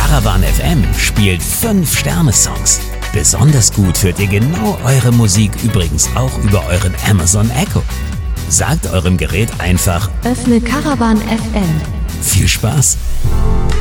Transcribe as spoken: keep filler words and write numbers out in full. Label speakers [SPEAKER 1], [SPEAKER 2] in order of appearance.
[SPEAKER 1] Caravan F M spielt fünf Sterne Songs. Besonders gut hört ihr genau eure Musik übrigens auch über euren Amazon Echo. Sagt eurem Gerät einfach:
[SPEAKER 2] Öffne Caravan F M.
[SPEAKER 1] Viel Spaß!